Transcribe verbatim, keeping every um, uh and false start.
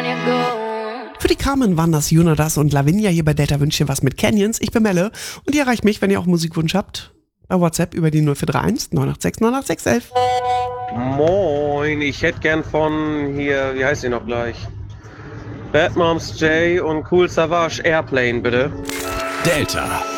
Für die Carmen waren das Jonas und Lavinia hier bei Delta Wünschen was mit Canyons. Ich bin Melle und ihr erreicht mich, wenn ihr auch Musikwunsch habt, bei WhatsApp über die null vier drei eins neun acht sechs neun acht sechs eins eins. Moin, ich hätte gern von hier, wie heißt sie noch gleich? Bad Moms J und Cool Savage Airplane, bitte. Delta.